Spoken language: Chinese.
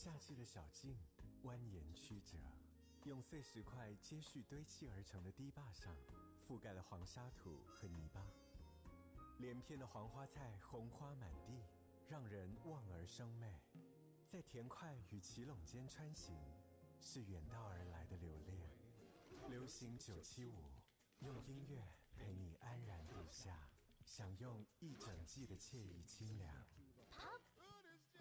夏季的小径蜿蜒曲折，用碎石块接续堆砌而成的堤坝上，覆盖了黄沙土和泥巴。连片的黄花菜红花满地，让人望而生媚。在田块与奇垄间穿行，是远道而来的留恋。流行975，用音乐陪你安然入夏，享用一整季的惬意清凉。